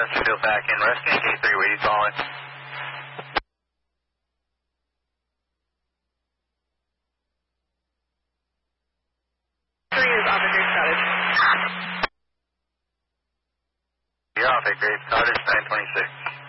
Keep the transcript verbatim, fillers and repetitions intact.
Chesterfield back in. Resting K three, where are you calling? three is off at Grape Cottage. You're off at Grape Cottage, nine twenty-six.